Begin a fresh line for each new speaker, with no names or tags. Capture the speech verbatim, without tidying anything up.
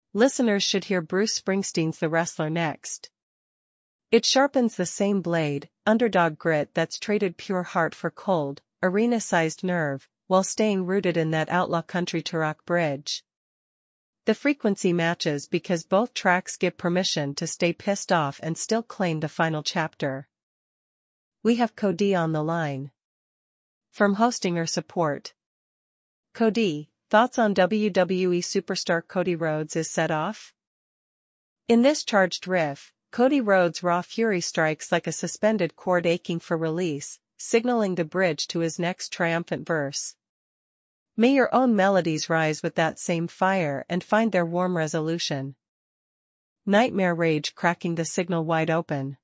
listeners should hear Bruce Springsteen's The Wrestler next. It sharpens the same blade, underdog grit that's traded pure heart for cold, arena-sized nerve, while staying rooted in that outlaw country Turok bridge. The frequency matches because both tracks give permission to stay pissed off and still claim the final chapter. We have Cody on the line. From hosting or support. Cody, thoughts on W W E superstar Cody Rhodes is set off? In this charged riff, Cody Rhodes' raw fury strikes like a suspended cord aching for release, signaling the bridge to his next triumphant verse. May your own melodies rise with that same fire and find their warm resolution. Nightmare rage cracking the signal wide open.